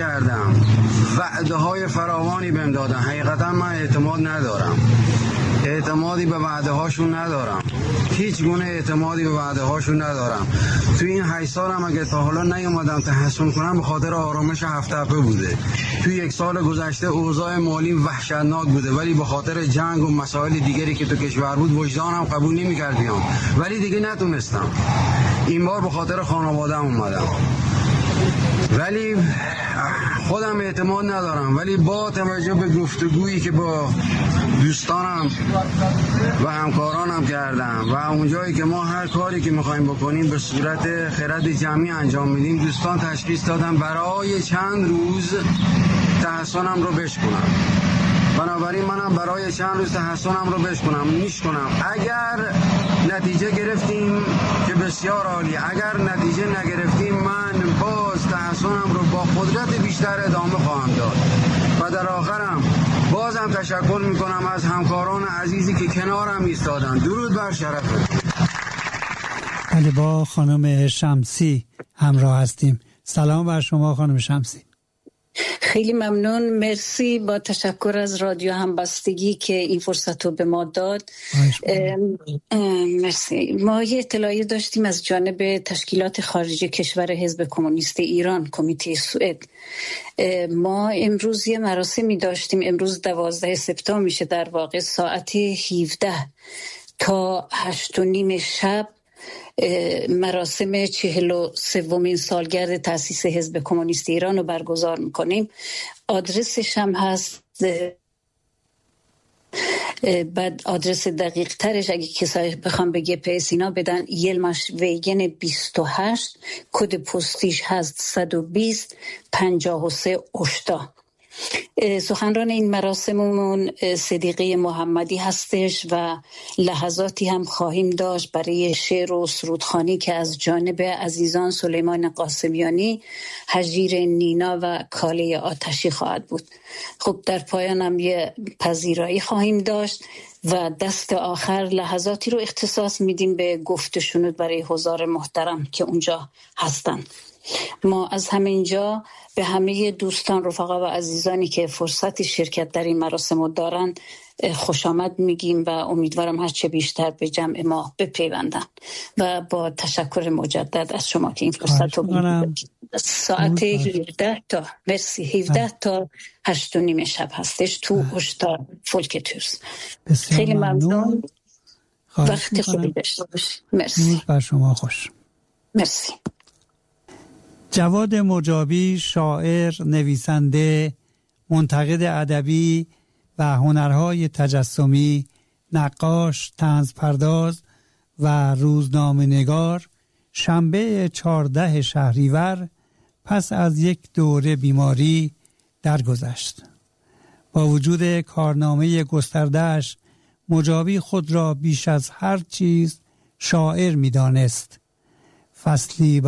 کردم، وعده های فراوانی بهم دادن. حقیقتا من اعتماد ندارم، اعتمادی به وعده هاشون ندارم، هیچ گونه اعتمادی به وعده هاشون ندارم. تو این 8 سالم اگه تا حالا نیومدم تحسن کنم به خاطر آرامش هفته بوده. تو 1 سال گذشته اوضاع مالی وحشتناک بوده، ولی به خاطر جنگ و مسائل دیگری که تو کشور بود وجدانم قبول نمی‌کرد بیام، ولی دیگه نتونستم. این بار به خاطر خانواده‌ام اومدم، ولی خودم اعتماد ندارم. ولی با توجه به گفتگویی که با دوستانم و همکارانم کردم و اونجایی که ما هر کاری که میخوایم بکنیم به صورت خرد جمعی انجام میدیم، دوستان تشخیص دادن برای چند روز تحسنم رو بشکنم. بنابراین منم برای چند روز تحسنم رو میشکنم. اگر نتیجه گرفتیم که بسیار عالی، اگر نتیجه نگرفتیم من باز تحسنم رو با قدرت بیشتر ادامه خواهم داد. و در آخرم بازم تشکر میکنم از همکاران عزیزی که کنارم ایستادن. درود بر شرفت. بله، با خانم شمسی همراه هستیم. سلام بر شما خانم شمسی. خیلی ممنون، مرسی. با تشکر از رادیو همبستگی که این فرصت رو به ما داد. مرسی. ما یه اطلاعی داشتیم از جانب تشکیلات خارجی کشور حزب کمونیست ایران، کمیته سوئد. ما امروز یه مراسمی داشتیم، امروز 12 سپتامبر میشه، در واقع ساعت 17 تا 8:30 شب مراسم 43مین سالگرد تأسیس حزب کمونیست ایران رو برگزار میکنیم. آدرسش هم هست، بعد آدرس دقیق ترش اگه کسایی بخوام به GPS اینا بدن، یلماش ویگن 28، کد پستیش هست 120 53 اشتا. سخنران این مراسممون صدیقه محمدی هستش و لحظاتی هم خواهیم داشت برای شعر و سرودخوانی که از جانب عزیزان سلیمان قاسمیانی، هجیر نینا و کاله آتشی خواهد بود. خب در پایان هم یه پذیرایی خواهیم داشت و دست آخر لحظاتی رو اختصاص میدیم به گفت شنود برای حضار محترم که اونجا هستن. ما از همینجا به همه دوستان، رفقا و عزیزانی که فرصت شرکت در این مراسم رو دارن خوش آمد میگیم و امیدوارم هر چه بیشتر به جمع ما بپیوندن و با تشکر مجدد از شما که این فرصت رو ساعت 17 تا 8:30 شب هستش تو اشتا فولکتورز. خیلی ممنون، وقت خوبی داشته باشید. مرسی. بر شما خوش. مرسی. جواد مجابی، شاعر، نویسنده، منتقد ادبی و هنرهای تجسمی، نقاش، طنزپرداز و روزنامه‌نگار، شنبه 14 شهریور پس از یک دوره بیماری درگذشت. با وجود کارنامه گسترده‌اش، مجابی خود را بیش از هر چیز شاعر می‌دانست. فصلی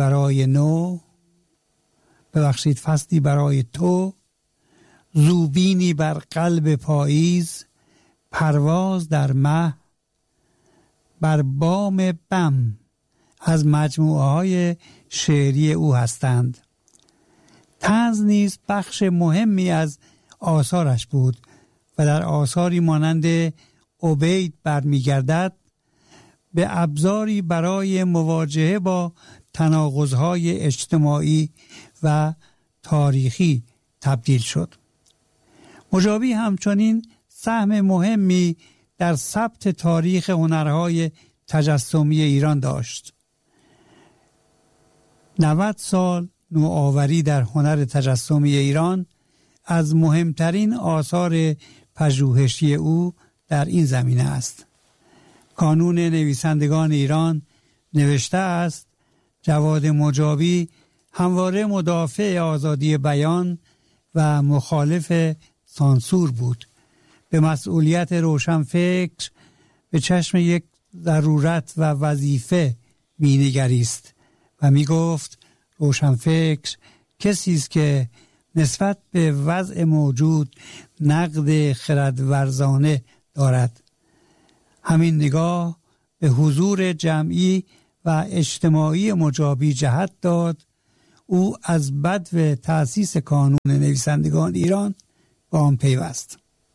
برای تو، زوبینی بر قلب پاییز، پرواز در مه، بر بام بم از مجموعه های شعری او هستند. طنز نیز بخش مهمی از آثارش بود و در آثاری مانند عبید برمیگردد به ابزاری برای مواجهه با تناقض‌های اجتماعی و تاریخی تبدیل شد. مجابی همچنین سهم مهمی در ثبت تاریخ هنرهای تجسمی ایران داشت. 90 سال نوآوری در هنر تجسمی ایران از مهمترین آثار پژوهشی او در این زمینه است. کانون نویسندگان ایران نوشته است جواد مجابی همواره مدافع آزادی بیان و مخالف سانسور بود. به مسئولیت روشنفکر به چشم یک ضرورت و وظیفه می‌نگریست و می‌گفت روشنفکر کسی است که نسبت به وضع موجود نقد خردورزانه دارد. همین نگاه به حضور جمعی و اجتماعی مجابی جهت داد او از بدو تأسیس کانون نویسندگان ایران با آن پیوست.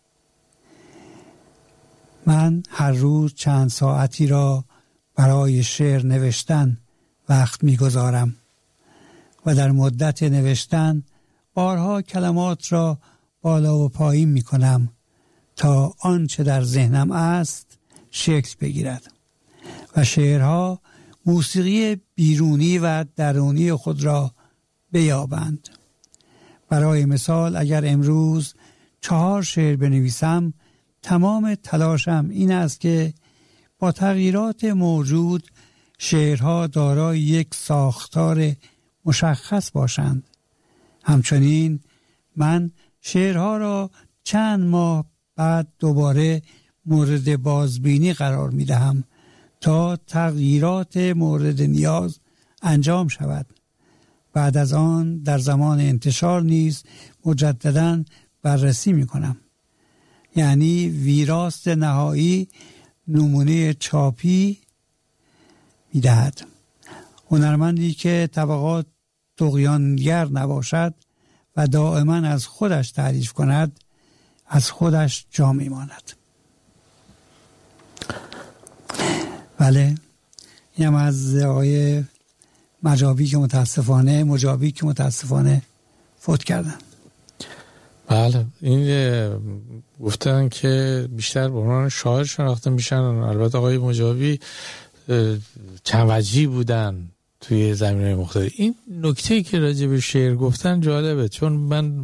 من هر روز چند ساعتی را برای شعر نوشتن وقت می‌گذارم و در مدت نوشتن بارها کلمات را بالا و پایین می‌کنم تا آنچه در ذهنم است شکل بگیرد و شعرها موسیقی بیرونی و درونی خود را بیابند. برای مثال اگر امروز 4 شعر بنویسم، تمام تلاشم این است که با تغییرات موجود شعرها دارای یک ساختار مشخص باشند. همچنین من شعرها را چند ماه بعد دوباره مورد بازبینی قرار می دهم تا تغییرات مورد نیاز انجام شود. بعد از آن در زمان انتشار نیز مجدداً بررسی می کنم. یعنی ویراست نهایی نمونه چاپی می دهد. هنرمندی که طبقات طغیانگر نباشد و دائما از خودش تعریف کند از خودش جا می ماند. بله، این هم از آقای مجابی که متاسفانه فوت کردن. بله، این گفتن که بیشتر به عنوان شاعر شناخته میشن. البته آقای مجابی چند وجهی بودن توی زمینه‌های مختلف. این نکته‌ای که راجع به شعر گفتن جالبه، چون من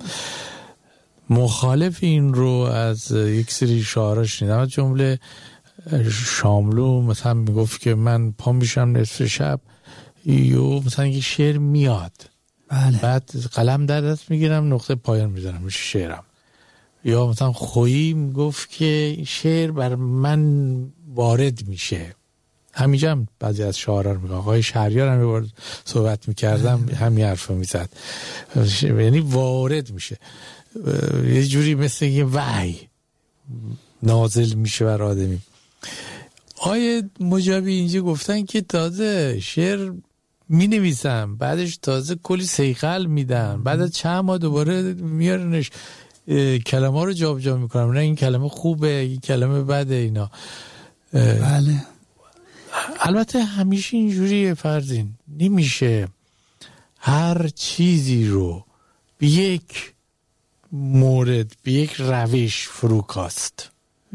مخالف این رو از یک سری شاعرها شنیدم، از جمله شاملو مثلا میگفت که من پا میشم نصف شب یا مثلا یه شعر میاد، بله. بعد قلم در دست میگیرم نقطه پایان میذارم میشه شعرم. یا مثلا خویی میگفت که شعر بر من وارد میشه. همینجا هم بعضی از شاعران میگن، آقای شهریار هم یه صحبت میکردم همین حرف میزد، یعنی وارد میشه، یه جوری مثل یه وحی نازل میشه بر آدمی. آقای مجابی اینجا گفتن که تازه شعر می نویسم، بعدش تازه کلی صیقل میدن، بعد از چند ماه دوباره میارنش کلمه رو جابجا میکنم، نه این کلمه خوبه این کلمه بده اینا. بله. البته همیشه اینجوریه فرزین، نمیشه هر چیزی رو به یک مورد به یک روش فروکاست.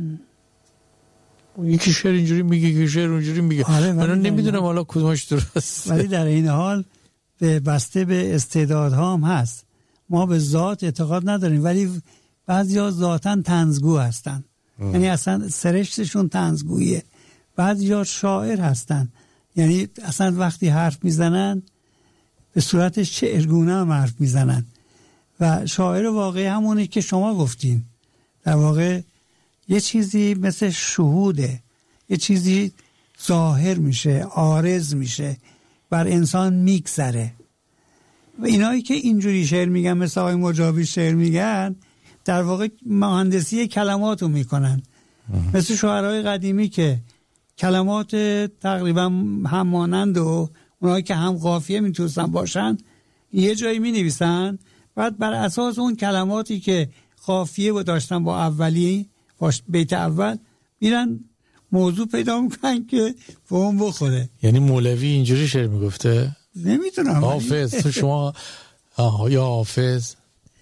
یکی شعر اینجوری میگه، یکی شعر اونجوری میگه. آره، من نمیدونم حالا کدومش درسته. ولی در این حال به بسته به استعدادها هم هست. ما به ذات اعتقاد نداریم، ولی بعضیا ذاتاً طنزگو هستن. یعنی اصلا سرشتشون طنزگویه. بعضیا شاعر هستن، یعنی اصلا وقتی حرف میزنن به صورت شعرگونه هم حرف میزنن. و شاعر واقعی همونی که شما گفتین، در واقع یه چیزی مثل شهوده، یه چیزی ظاهر میشه، عارض میشه، بر انسان میگذره. و اینایی که اینجوری شعر میگن، مثل آقای مجابی شعر میگن، در واقع مهندسی کلماتو میکنن. مثل شاعرای قدیمی که کلمات تقریبا هم مانند و اونایی که هم قافیه میتونستن باشن یه جایی مینویسن، بعد بر اساس اون کلماتی که قافیه و داشتن با اولی باش بیت اول میرن موضوع پیدا میکنن که به اون بخوره. یعنی مولوی اینجوری شعر میگفته؟ نمیتونم. حافظ تو شما یا حافظ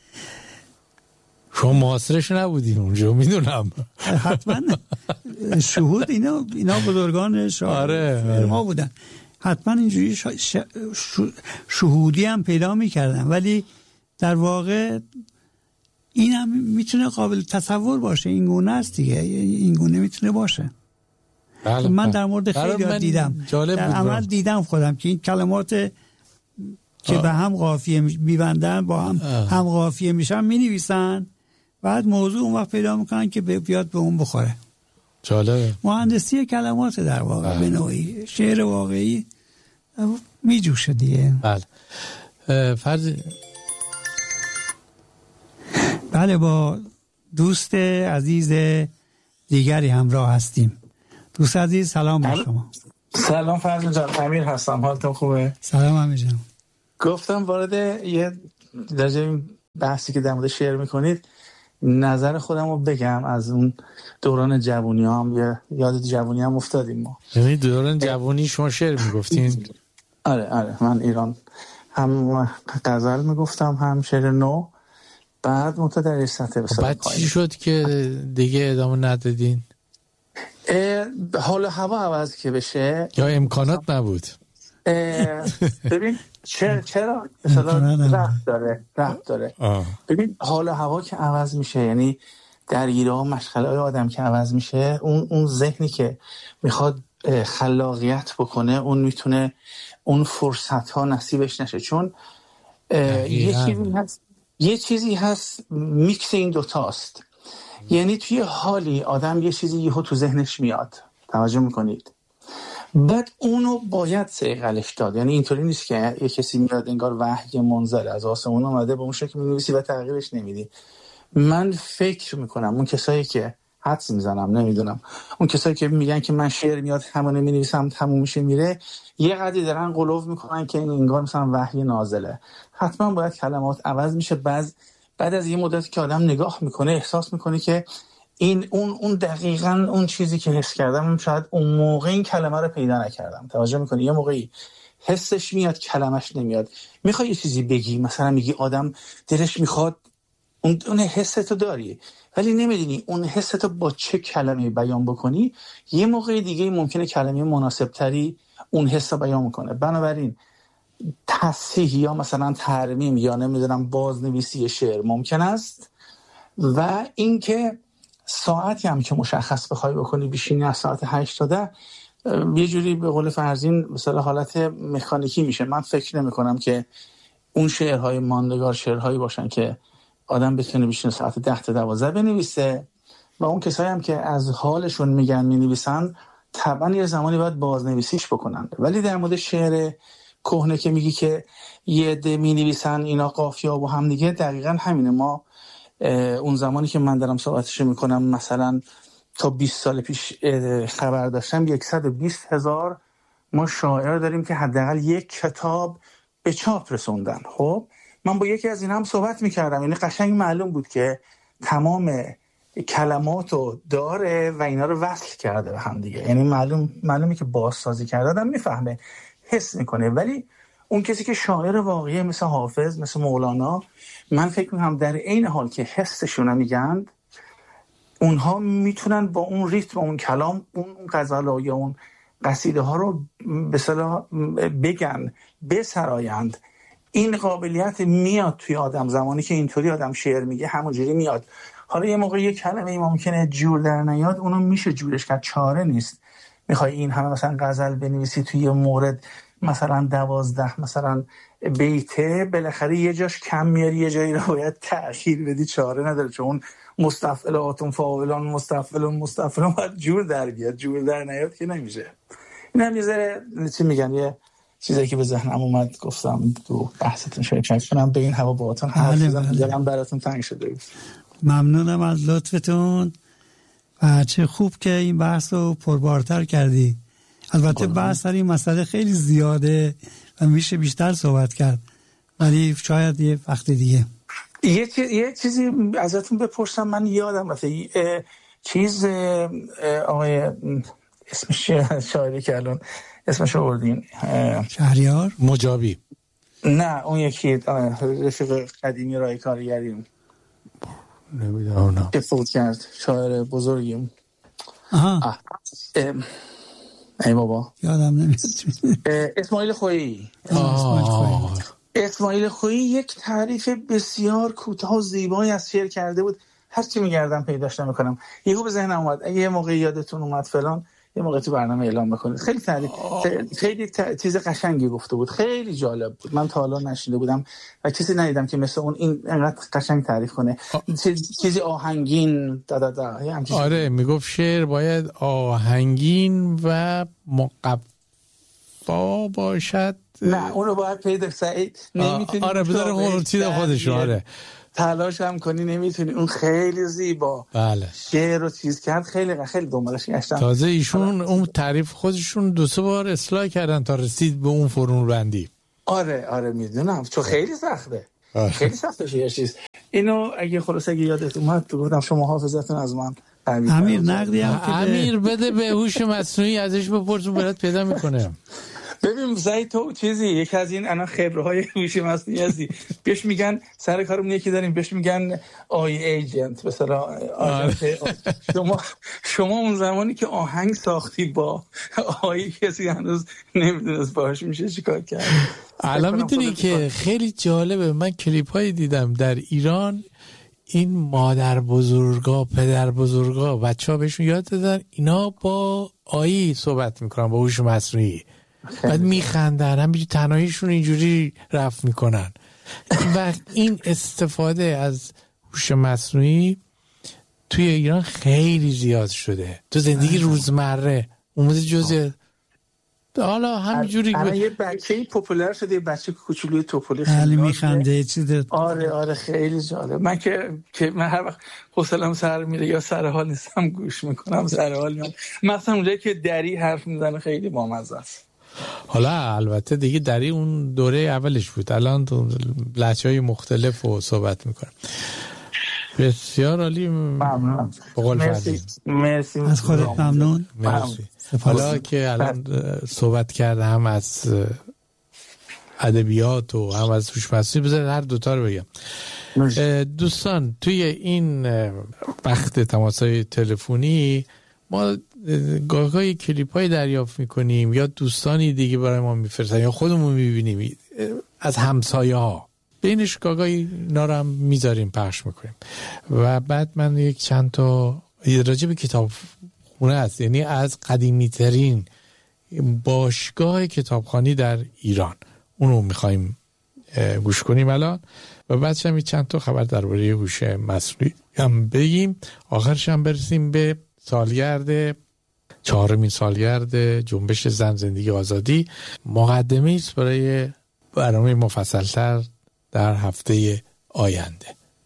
شما معاصرش نبودین اونجا، میدونم. حتما شهود اینا بزرگان شاعر ما بودن، حتما اینجوری شهودی هم پیدا میکردن. ولی در واقع این هم میتونه قابل تصور باشه، این گونه است دیگه، این گونه میتونه باشه. بله. من در مورد خیلی دیدم، در عمل دیدم خودم که این کلمات که به هم قافیه میبندن، با هم قافیه میشن، مینویسن، بعد موضوع اون وقت پیدا میکنن که بیاد به اون بخوره. جالبه. مهندسی کلمات در واقع به نوعی شعر واقعی میجوشه دیگه. بله. بله، با دوست عزیز دیگری همراه هستیم. دوست عزیز سلام بر شما. سلام فرزین جان، امیر هستم، حالتون خوبه؟ سلام امیر جان. گفتم وارد یه درجه این بحثی که در مورد شعر میکنید نظر خودم رو بگم. از اون دوران جوونی هم یاد جوونی هم افتادیم ما. یعنی دوران جوونی شما شعر میگفتین؟ آره من ایران هم غزل میگفتم هم شعر نو. بعد متدرج سطح بسیار بعد چی شد که دیگه ادامه ندادین؟ حال و هوا عوض که بشه یا امکانات نبود؟ ببین چرا مثلا رفت داره. ببین حال و هوا که عوض میشه، یعنی درگیره ها مشغله های آدم که عوض میشه، اون ذهنی که میخواد خلاقیت بکنه اون میتونه اون فرصت ها نصیبش نشه. چون یه چیزی هست میکس این دوتاست. یعنی توی حالی آدم یه چیزی یهو تو ذهنش میاد، توجه میکنید، بعد اونو باید صیقلش داد. یعنی اینطوری نیست که یه کسی میاد انگار وحی منزل از آسمون اومده به اون شکل می‌نویسی و تغییرش نمیدی. من فکر میکنم اون کسایی که حدس میزنم، نمیدونم، اون کسایی که میگن که من شعر میاد همونه مینویسم تموم میشه میره، یه قدری دارن غلو میکنن که این انگار مثلا وحی نازله. حتما باید کلمات عوض میشه. بعد از یه مدت که آدم نگاه میکنه احساس میکنه که اون دقیقاً اون چیزی که حس کردم شاید اون موقع این کلمه رو پیدا نکردم. توجه میکنی؟ یه موقعی حسش میاد کلمش نمیاد. میخوای یه چیزی بگی، مثلا میگی آدم دلش میخواد، اون حستو داری ولی نمیدونی اون حستو با چه کلمه بیان بکنی. یه موقع دیگه ممکنه کلمه مناسب تری اون حس رو بیان کنه. بنابراین تصحیح یا مثلا ترمیم یا نمیدونم بازنویسی شعر ممکن است. و اینکه ساعتی هم که مشخص بخوای بکنی بشینی از ساعت 8 تا 10 یه جوری به قول فرزین مثلا حالت مکانیکی میشه. من فکر نمی کنم که اون شعرهای ماندگار شعرهایی باشن که آدم بتونه بشینه ساعت 10 تا 12 بنویسه. و اون کسایی هم که از حالشون میگن مینویسن طبعا یه زمانی باید بازنویسیش بکنن. ولی در مورد شعر کهنه که میگی که یه عده مینویسن اینا قافیه و هم دیگه، دقیقاً همینه. ما اون زمانی که من دارم صحبتش میکنم مثلا تا 20 سال پیش خبر داشتم 120,000 ما شاعر داریم که حداقل یک کتاب به چاپ رسوندن. خب من با یکی از این هم صحبت میکردم، یعنی قشنگ معلوم بود که تمام کلماتو داره و اینا رو وصل کرده به هم دیگه. یعنی معلومه که بازسازی کرده، آدم میفهمه، حس میکنه. ولی اون کسی که شاعر واقعی مثل حافظ، مثل مولانا، من فکر میکنم در عین حال که حسشون میگن اونها میتونن با اون ریتم، اون کلام، اون غزل یا اون قصیده ها رو به اصطلاح بگن، بسرایند. این قابلیت میاد توی آدم زمانی که اینطوری آدم شعر میگه، همونجوری میاد. حالا یه موقع یه کلمه ممکنه جور در نیاد، اونو میشه جورش کرد، چاره نیست. میخوای این همه مثلا غزل بنویسی توی یه مورد مثلا 12 مثلا بیته، بالاخره یه جاش کم میاری، یه جایی رو باید تأخیر بدی، چاره نداره. چون مستفعلاتون فاعلان مستفعلون باید جور در بیاد، جور در نیاد که نمیشه. این هم یه ذره چی میگن، یه چیزی که به ذهنم اومد گفتم تو بحثتون شرکت کنم. به این هوا باهاتون حرف بزنم، دلم براتون تنگ شده بود. ممنونم از لطفتون و چه خوب که این بحث رو پربارتر کردی. البته بحث در این مسئله خیلی زیاده و میشه بیشتر صحبت کرد، ولی شاید یه وقت دیگه. یه چیزی ازتون بپرسم، من یادم رفته چیز آقای اسمش شاعری که الان اسمش آوردین، شهریار مجابی؟ نه اون یکی رفیق قدیمی رای کارگری نمیدونم که فوت کرد، شاعر بزرگیم. ای بابا یادم نمیاد. اسماعیل خویی. اسماعیل خویی یک تعریف بسیار کوتاه و زیبایی از شعر کرده بود. هر چی میگردم پیداش نمیکنم. یهو به ذهنم اومد اگه یه موقع یادتون اومد فلان یه موقع تو برنامه اعلام بکنید. خیلی تعریف خیلی چیز قشنگی گفته بود، خیلی جالب بود. من تا حالا نشنیده بودم و کسی ندیدم که مثل اون این انقدر قشنگ تعریف کنه. چیزی آهنگین آره میگفت شعر باید آهنگین و مقفا باشد. نه اونو باید پیدا سعید نمیتونی. آره بذاره اون چیز خودش. آره تلاش هم کنی نمیتونی. اون خیلی زیبا. بله. شعر رو چیز کرد، خیلی دنبالش گشتم. تازه ایشون اون تعریف خودشون 2-3 بار اصلاح کردن تا رسید به اون فرمول بندی. آره میدونم، چون خیلی سخته. خیلی سخته یه چیز. اینو اگه یادت اومد گفتم شما حافظتون از من قوی. امیر نقدی هم که امیر بده به هوش مصنوعی ازش بپرسون برات پیدا میکنه. ببین زید تو چیزی یکی از این الان خبرهای هوش مصنوعی هستی بهش میگن سر کارمون یکی داریم بهش میگن آی ایجنت. مثلا شما اون زمانی که آهنگ ساختی با آی کسی هنوز نمیدونست باهاش میشه چیکار کرد. الان میدونی که خیلی جالبه، من کلیپ هایی دیدم در ایران، این مادر بزرگا پدر بزرگا بچه ها بهشون یاد دادن اینا با آی صحبت میکنن، با هوش مصنوعی، بعد میخندن، همینجوری تنهاییشون اینجوری رفت میکنن. و این استفاده از هوش مصنوعی توی ایران خیلی زیاد شده تو زندگی روزمره، اومده جزء حالا همینجوری. الان یه بچه‌ای پاپولار شده، یه بچه کوچولوی توپلی خیلی میخنده چیزه. آره خیلی جالب. من که من هر وقت حوصله‌ام سر میره یا سر حال نیستم گوش میکنم، سر حال میام، مثلا اونجایی که دری حرف میزنه خیلی بامزه است. حالا البته دیگه دری اون دوره اولش بود، الان تو لهجه‌های مختلف و صحبت میکنه. بسیار عالی، ممنون. مرسی از خودت ممنون. مرسی. حالا که الان صحبت کرده هم از ادبیات و هم از هوش مصنوعی، بذار هر دوتا رو بگم. دوستان توی این وقت تماس‌های تلفنی ما گاهی کلیپ‌های دریافت می‌کنیم یا دوستانی دیگه برای ما می‌فرستن یا خودمون می‌بینیم از همسایه‌ها، بینش گاهی اینا رو هم می‌ذاریم پخش می‌کنیم. و بعد من یک چند تا راجع به کتاب خونه است، یعنی از قدیمی‌ترین باشگاه کتابخوانی در ایران، اونو می‌خوایم گوش کنیم الان، و بعدش هم چند تا خبر درباره هوش مصنوعی هم بگیم. آخرش هم برسیم به سالگرد 4مین سالگرد جنبش زن زندگی آزادی. مقدمه است برای برنامه مفصل‌تر در هفته آینده.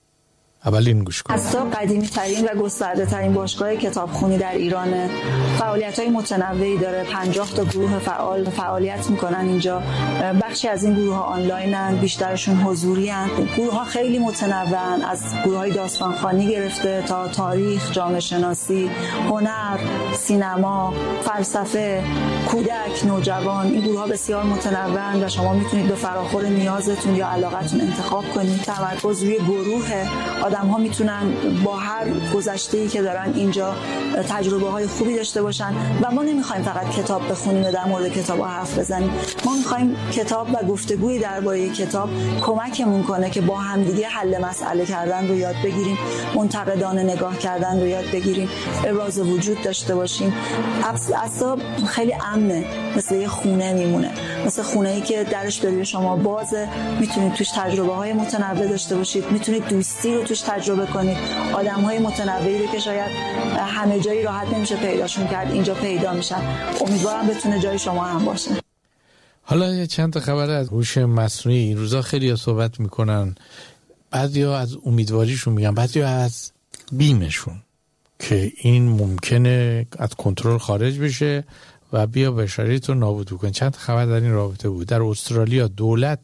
اول این گوش کنید. استا قدیمی ترین و گسترده ترین باشگاه کتابخوانی در ایرانه. فعالیت‌های متنوعی داره. 50 تا گروه فعال فعالیت میکنن اینجا. بخشی از این گروه ها آنلاینن، بیشترشون حضوری ان. گروه ها خیلی متنوعن، از گروه‌های داستانخوانی گرفته تا تاریخ، جامعه شناسی، هنر، سینما، فلسفه، کودک، نوجوان. این گروه ها بسیار متنوعن و شما میتونید به فراخور نیازتون یا علاقتون انتخاب کنید. تمرکز روی گروه آدم‌ها میتونن با هر گذشته‌ای که دارن اینجا تجربه‌های خوبی داشته باشن و ما نمی‌خوایم فقط کتاب بخونیم و در مورد کتاب‌ها حرف بزنیم. ما می‌خوایم کتاب و گفتگوی درباره کتاب کمکمون کنه که با همدیگه حل مسئله کردن رو یاد بگیریم، منتقدانه نگاه کردن رو یاد بگیریم، ابراز وجود داشته باشیم. اصلا خیلی امنه، مثل یه خونه میمونه، مثل خونه‌ای که درش برای شما بازه، میتونید توش تجربه‌های متنوع داشته باشید، میتونید دوستی رو توش تجربه کنید، آدم‌های متنوعی رو که شاید همه جایی راحت نمیشه پیداشون کرد اینجا پیدا میشن. امیدوارم بتونه جای شما هم باشه. حالا چند تا خبر از هوش مصنوعی. این روزا خیلی صحبت میکنن، بعضیا از امیدواریشون میگن، بعضیا از بیمشون که این ممکنه از کنترل خارج بشه و بیا بشریت رو نابود کنه. چند خبر در این رابطه بود. در استرالیا دولت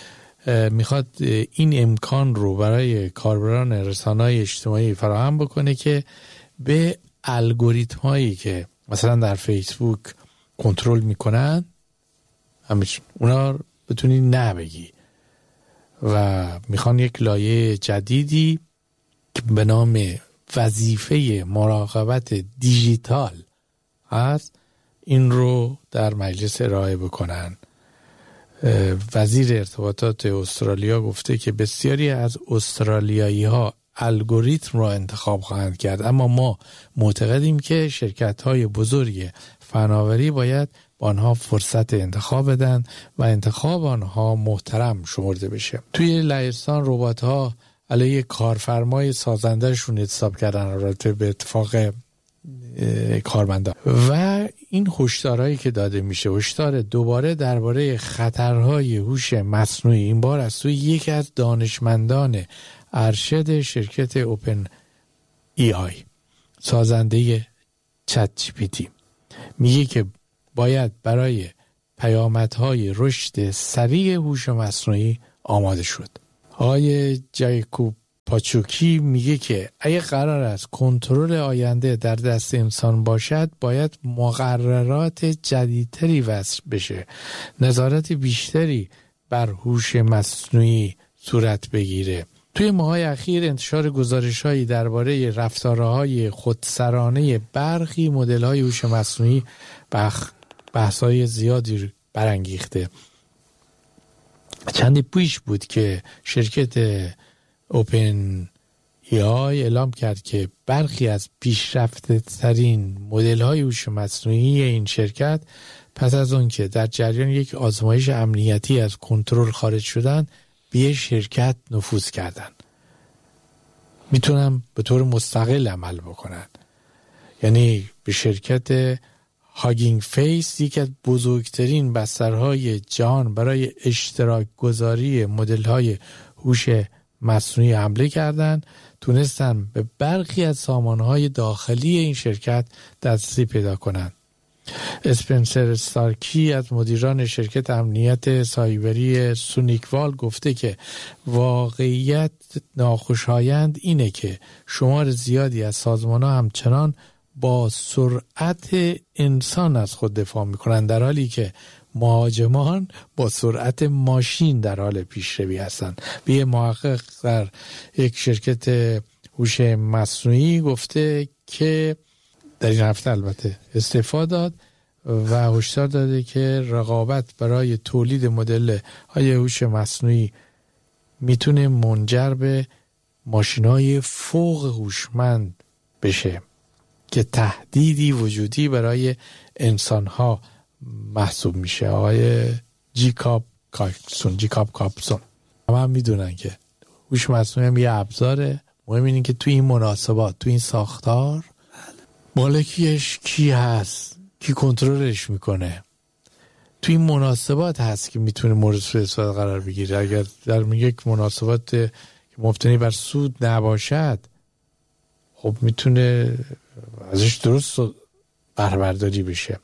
میخواد این امکان رو برای کاربران رسانه‌های اجتماعی فراهم بکنه که به الگوریتم هایی که مثلا در فیسبوک کنترل میکنن همیشه اونا بتونی نبگی، و میخوان یک لایه جدیدی که به نام وظیفه مراقبت دیجیتال هست این رو در مجلس ارائه بکنن. وزیر ارتباطات استرالیا گفته که بسیاری از استرالیایی ها الگوریتم را انتخاب خواهند کرد، اما ما معتقدیم که شرکت های بزرگ فناوری باید با آنها فرصت انتخاب بدن و انتخاب آنها محترم شمرده بشه. توی لهستان ربات ها علیه کارفرمای سازندهشون اعتصاب کردن البته به اتفاق کارمندان. و این هشدارهایی که داده میشه، هشدار دوباره درباره خطرهای هوش مصنوعی، این بار از سوی یکی از دانشمندان ارشد شرکت اوپن ای آی سازنده چت جی پی تی، میگه که باید برای پیامدهای رشد سریع هوش مصنوعی آماده شد. آقای جایکوب پاچوکی میگه که اگه قرار است کنترل آینده در دست انسان باشد، باید مقررات جدیدتری وضع بشه، نظارت بیشتری بر هوش مصنوعی صورت بگیره. توی ماه‌های اخیر انتشار گزارش‌هایی درباره رفتارهای خودسرانه برخی مدل‌های هوش مصنوعی بحث‌های زیادی برانگیخته. چندی پیش بود که شرکت اوپن ای آی اعلام کرد که برخی از پیشرفته ترین مدل های هوش مصنوعی این شرکت پس از اون که در جریان یک آزمایش امنیتی از کنترل خارج شدن به یک شرکت نفوذ کردن. میتونن به طور مستقل عمل بکنن. یعنی به شرکت هاگینگ فیس، یکی از بزرگترین بسترهای جهان برای اشتراک گذاری مدل های هوش مصنوعی حمله کردن، تونستن به برخی از سامانهای داخلی این شرکت دسترسی پیدا کنن. اسپنسر استارکی از مدیران شرکت امنیت سایبری سونیکوال گفته که واقعیت ناخوشایند اینه که شمار زیادی از سازمان‌ها همچنان با سرعت انسان از خود دفاع میکنن، در حالی که مهاجمان با سرعت ماشین در حال پیشروی هستن. یه محقق در یک شرکت هوش مصنوعی گفته که در این هفته البته استعفا داد و هشدار داده که رقابت برای تولید مدل های هوش مصنوعی میتونه منجر به ماشین‌های فوق هوشمند بشه که تهدیدی وجودی برای انسان‌ها محسوب میشه. آقای جیکاب کاپسون هم میدونن که هوش مصنوعی هم یه ابزاره. مهم اینه که توی این مناسبات، توی این ساختار مالکیش کی هست، کی کنترلش میکنه. توی این مناسبات هست که میتونه مورد سوء استفاده قرار بگیره. اگر در یک مناسبات که مبتنی بر سود نباشد، خب میتونه ازش درست بهره برداری بشه.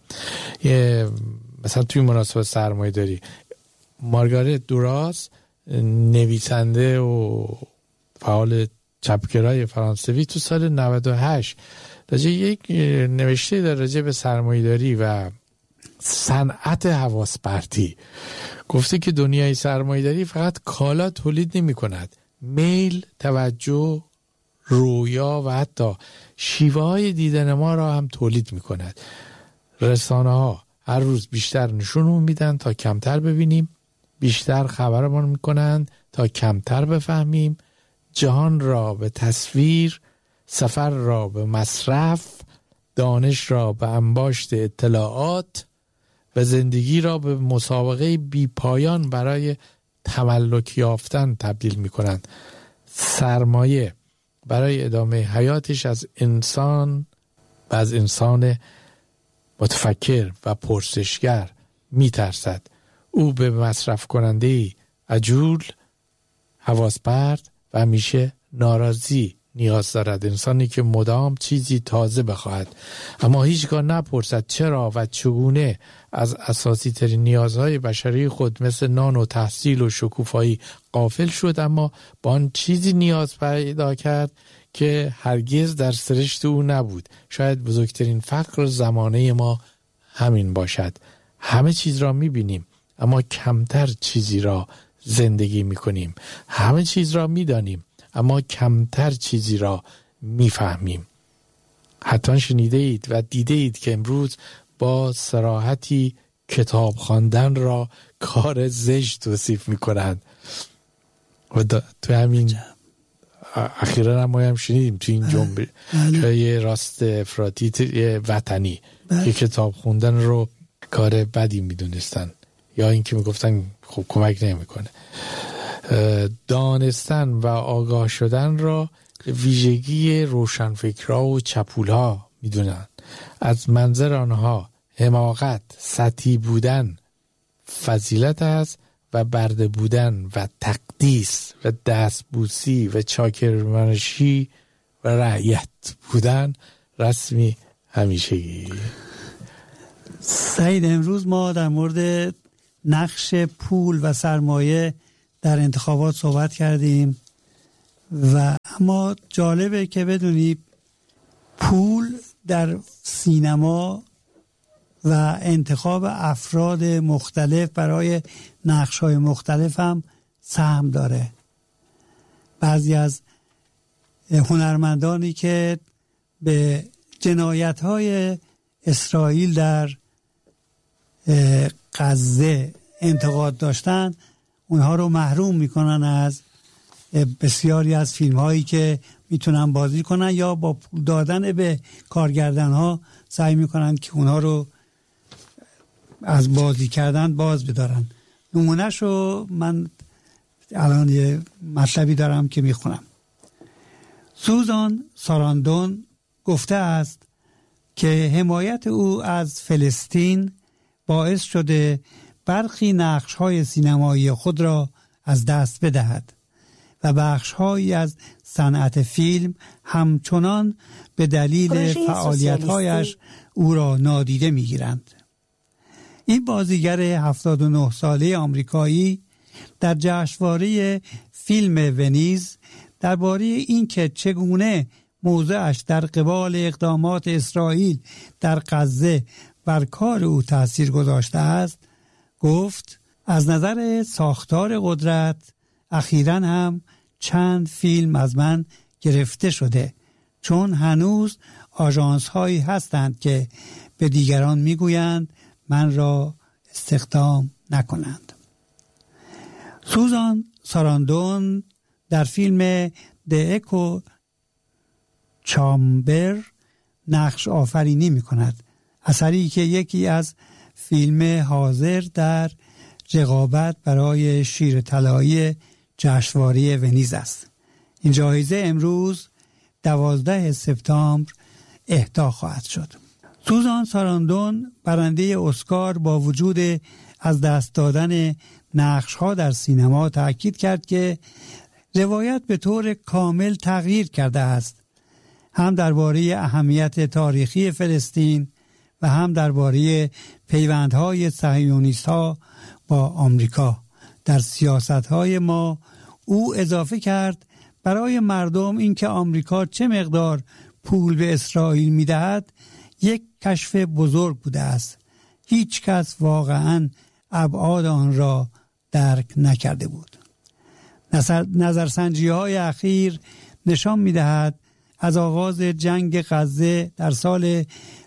مثلا توی مناسبات سرمایه داری، مارگارت دوراس نویسنده و فعال چپگرای فرانسوی تو سال 98 راجع یک نوشته در راجع به سرمایه داری و صنعت حواس پرتی گفته که دنیای سرمایه داری فقط کالا تولید نمی کند، میل، توجه، رویا و حتی شیوه های دیدن ما را هم تولید می کند. رسانه ها هر روز بیشتر نشون میدن تا کمتر ببینیم، بیشتر خبرمان میکنن تا کمتر بفهمیم، جهان را به تصویر، سفر را به مصرف، دانش را به انباشت اطلاعات و زندگی را به مسابقه بی پایان برای تملک یافتن تبدیل میکنند. سرمایه برای ادامه حیاتش از انسان و از انسان متفکر و پرسشگر میترسد. او به مصرف کننده عجول، حواس پرت و همیشه ناراضی نیاز دارد. انسانی که مدام چیزی تازه بخواهد اما هیچگاه نپرسد چرا و چگونه از اساسی ترین نیازهای بشری خود مثل نان و تحصیل و شکوفایی غافل شد، اما با آن چیزی نیاز پیدا کرد که هرگز در سرشت او نبود. شاید بزرگترین فقر زمانه ما همین باشد. همه چیز را میبینیم اما کمتر چیزی را زندگی میکنیم. همه چیز را میدانیم اما کمتر چیزی را میفهمیم. حتما شنیده اید و دیده اید که امروز با صراحتی کتاب خواندن را کار زشت توصیف میکنند و تو همین اخیراً ما هم شنیدیم تو این جنبه جای راست افراطی وطنی که کتاب خوندن رو کار بدی میدونستن یا اینکه میگفتن خب کمک نمیکنه. دانستن و آگاه شدن را ویژگی روشنفکرها و چپولها میدونن. از منظر آنها حماقت، سطحی بودن فضیلت است و برده بودن و تقدیس و دستبوسی و چاکرمنشی و رعیت بودن رسمی همیشگی. سعید، امروز ما در مورد نقش پول و سرمایه در انتخابات صحبت کردیم و اما جالبه که بدونی پول در سینما و انتخاب افراد مختلف برای نقش‌های مختلف هم سهم داره. بعضی از هنرمندانی که به جنایت‌های اسرائیل در غزه انتقاد داشتن، اونها رو محروم میکنن از بسیاری از فیلم هایی که میتونن بازی کنن یا با پول دادن به کارگردان ها سعی میکنن که اونها رو از بازی کردن باز بدارن. نمونهش رو من الان یه مطلبی دارم که میخونم. سوزان ساراندون گفته است که حمایت او از فلسطین باعث شده برخی نقش‌های سینمایی خود را از دست بدهد و بخش‌هایی از صنعت فیلم همچنان به دلیل فعالیت‌هایش او را نادیده می‌گیرند. این بازیگر 79 ساله آمریکایی در جشنواره فیلم ونیز درباره اینکه چگونه موضعش در قبال اقدامات اسرائیل در غزه بر کار او تأثیر گذاشته است گفت: از نظر ساختار قدرت اخیراً هم چند فیلم از من گرفته شده، چون هنوز آژانس هایی هستند که به دیگران میگویند من را استخدام نکنند. سوزان ساراندون در فیلم د اکو چامبر نقش آفرینی می کند، اثری که یکی از فیلم حاضر در رقابت برای شیر طلایی جشنواره ونیز است. این جایزه امروز 12 سپتامبر اهدا خواهد شد. سوزان ساراندون برنده اسکار با وجود از دست دادن نقش‌ها در سینما تأکید کرد که روایت به طور کامل تغییر کرده است، هم درباره اهمیت تاریخی فلسطین و هم درباره پیوندهای صهیونیست‌ها با آمریکا در سیاست‌های ما. او اضافه کرد برای مردم اینکه آمریکا چه مقدار پول به اسرائیل می‌دهد یک کشف بزرگ بوده است. هیچ کس واقعاً ابعاد آن را درک نکرده بود. نظرسنجی‌های اخیر نشان می‌دهد از آغاز جنگ غزه در سال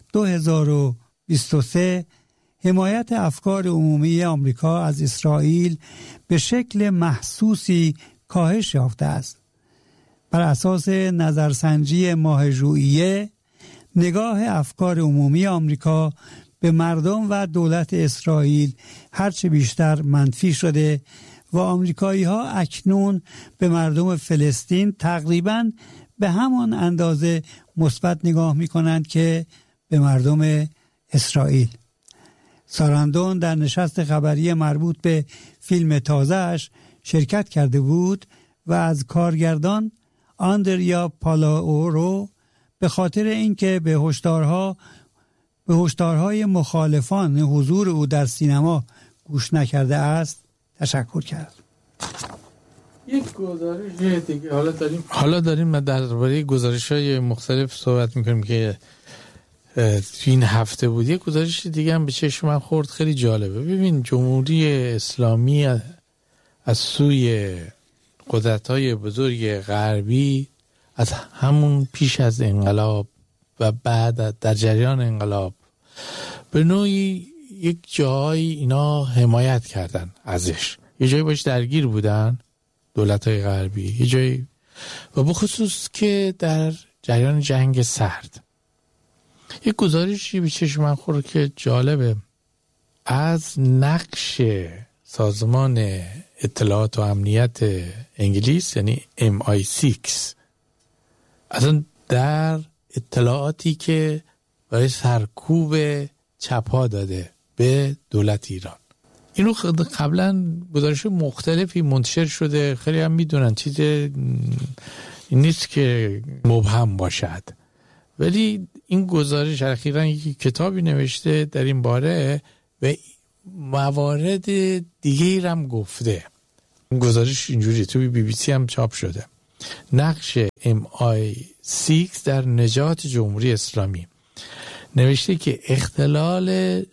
2023 حمایت افکار عمومی آمریکا از اسرائیل به شکل محسوسی کاهش یافته است. بر اساس نظرسنجی ماه ژوئیه، نگاه افکار عمومی آمریکا به مردم و دولت اسرائیل هرچه بیشتر منفی شده و آمریکایی‌ها اکنون به مردم فلسطین تقریباً به همان اندازه مثبت نگاه می‌کنند که به مردم اسرائیل. ساراندون در نشست خبری مربوط به فیلم تازه‌اش شرکت کرده بود و از کارگردان آندریا پالاورو به خاطر اینکه به هشدارهای مخالفان حضور او در سینما گوش نکرده است تشکر کرد. یک گزارش دیگه حالا داریم درباره گزارش‌های مختلف صحبت می‌کنیم که این هفته بود. یک گزارش دیگه هم به چشم من خورد، خیلی جالبه. ببین، جمهوری اسلامی از سوی قدرت‌های بزرگ غربی از همون پیش از انقلاب و بعد در جریان انقلاب به نوعی یک جایی اینا حمایت کردن ازش، یه جایی باش درگیر بودن دولت‌های غربی، یه جایی، و بخصوص که در جریان جنگ سرد. یک گزارشی به چشم من خورد که جالبه، از نقش سازمان اطلاعات و امنیت انگلیس یعنی MI6 اصلا در اطلاعاتی که برای سرکوب چپ‌ها داده به دولت ایران. اینو قبلا گزارش مختلفی منتشر شده، خیلی هم میدونن، چیز نیست که مبهم باشد ولی این گزارش اخیراً یک کتابی نوشته در این باره و موارد دیگه هم گفته. این گزارش اینجوری توی BBC هم چاپ شده. نقش MI6 در نجات جمهوری اسلامی. نوشته که اختلال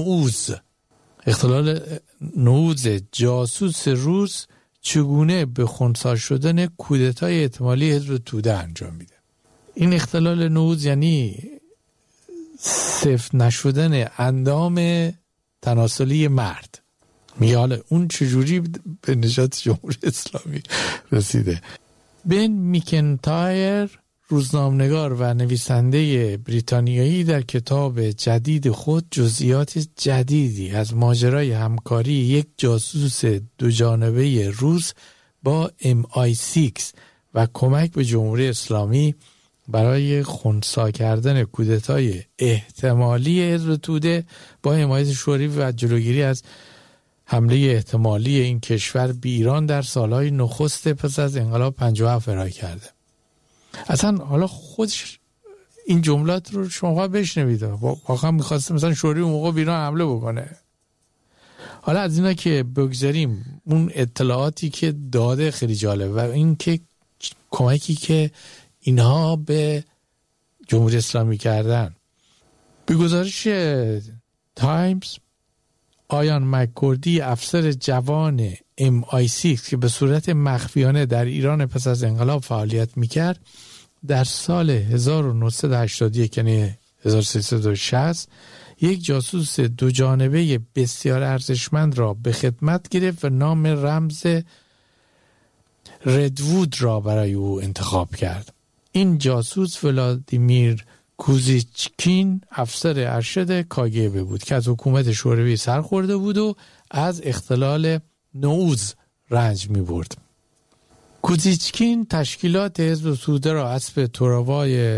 نعوذ جاسوس روس چگونه به خنثی شدن کودتای احتمالی حزب توده انجام میده. این اختلال نعوذ یعنی صفر نشدن اندام تناسلی مرد. میگه حالا اون چجوری به نجات جمهوری اسلامی رسیده. بن میکنتایر روزنامه‌نگار و نویسنده بریتانیایی در کتاب جدید خود جزئیات جدیدی از ماجرای همکاری یک جاسوس دوجانبه روس با MI6 و کمک به جمهوری اسلامی برای خنثی کردن کودتای احتمالی حزب توده با حمایت شوروی و جلوگیری از حمله احتمالی این کشور به ایران در سالهای نخست پس از انقلاب 57 ارائه کرده. اصلا حالا خودش این جملات رو شما بشنوید، واقعا می‌خواسته مثلا شوروی اون موقع به ایران حمله بکنه. حالا از اینا که بگذاریم، اون اطلاعاتی که داده خیلی جالب و این که کمکی که اینها به جمهوری اسلامی کردن. به گزارش تایمز، آیان مککوردی افسر جوان MI6 که به صورت مخفیانه در ایران پس از انقلاب فعالیت میکرد در سال 1981 یعنی 1360 یک جاسوس دو جانبه بسیار ارزشمند را به خدمت گرفت و نام رمز ردوود را برای او انتخاب کرد. این جاسوس ولادیمیر کوزیچکین افسر ارشد کاگبه بود که از حکومت شوروی سر خورده بود و از اختلال نعوذ رنج می برد. کوزیچکین تشکیلات حزب توده را اسب توراوای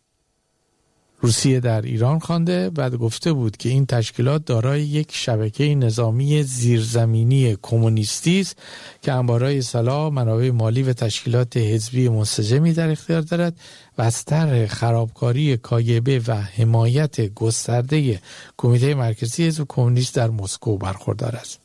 روسیه در ایران خوانده و گفته بود که این تشکیلات دارای یک شبکه نظامی زیرزمینی کمونیستی است که انبارهای سلاح، منابع مالی و تشکیلات حزبی منسجمی در اختیار دارد و از طرح خرابکاری کاگبه و حمایت گسترده کمیته مرکزی حزب کمونیست در مسکو برخوردار است.